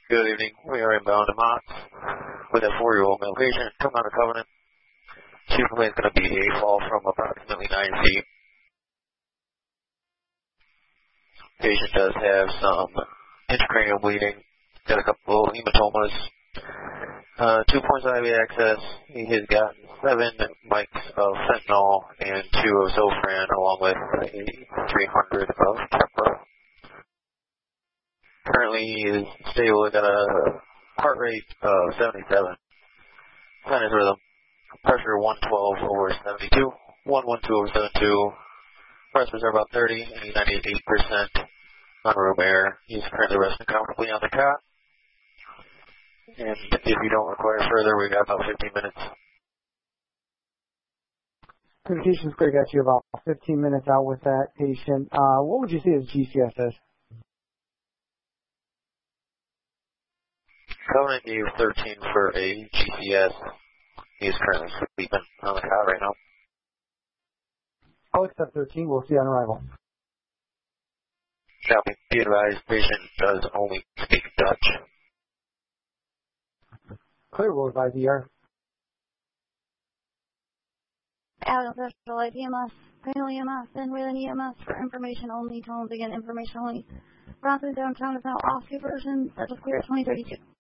Good evening. We are inbound to Mox with a 4-year-old male patient. Come out of Covenant. Chief complaint is going to be a fall from approximately 9 feet. Patient does have some intracranial bleeding. Got a couple of hematomas. 2 points of IV access. He has gotten 7 mics of fentanyl and 2 of Zofran along with a 300 of Keppra. Currently he is stable. Got a heart rate of 77. Sinus rhythm. Pressure 112 over 72. 112 over 72. Respiratory are about 30 and 98% on room air. He's currently resting comfortably on the cot. And if you don't require further, we've got about 15 minutes. Communications clear, got you about 15 minutes out with that patient. What would you say his GCS is? Covenant gave 13 for a GCS. He's currently sleeping on the cot right now. I'll accept 13. We'll see on arrival. Copy. Be advised, patient does only speak Dutch. Clear, we'll advise ER. Adult specialized EMS, cranial EMS, and wheeling EMS for information only. Tones again, information only. Bronson downtown is now off conversion. That's clear at 2032.